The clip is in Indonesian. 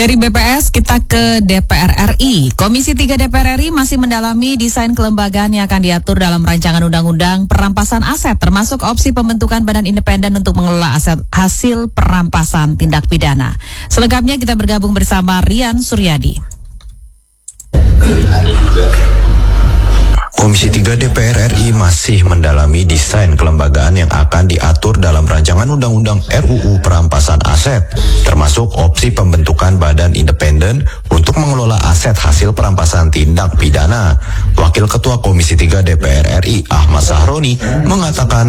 Dari BPS kita ke DPR RI. Komisi 3 DPR RI masih mendalami desain kelembagaan yang akan diatur dalam rancangan undang-undang perampasan aset, termasuk opsi pembentukan badan independen untuk mengelola aset hasil perampasan tindak pidana. Selengkapnya kita bergabung bersama Rian Suryadi. Komisi 3 DPR RI masih mendalami desain kelembagaan yang akan diatur dalam rancangan undang-undang RUU perampasan aset, termasuk opsi pembentukan badan independen untuk mengelola aset hasil perampasan tindak pidana. Wakil Ketua Komisi 3 DPR RI Ahmad Sahroni mengatakan